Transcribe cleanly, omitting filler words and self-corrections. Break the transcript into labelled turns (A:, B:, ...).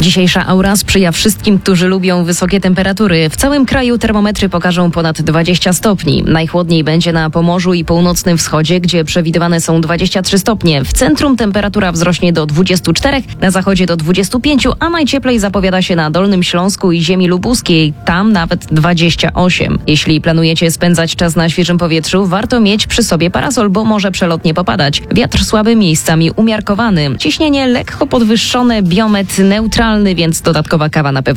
A: Dzisiejsza aura sprzyja wszystkim, którzy lubią wysokie temperatury. W całym kraju termometry pokażą ponad 20 stopni. Najchłodniej będzie na Pomorzu i północnym wschodzie, gdzie przewidywane są 23 stopnie. W centrum temperatura wzrośnie do 24, na zachodzie do 25, a najcieplej zapowiada się na Dolnym Śląsku i ziemi lubuskiej. Tam nawet 28. Jeśli planujecie spędzać czas na świeżym powietrzu, warto mieć przy sobie parasol, bo może przelotnie popadać. Wiatr słaby, miejscami umiarkowany. Ciśnienie lekko podwyższone, biometr neutralny, więc dodatkowa kawa na pewno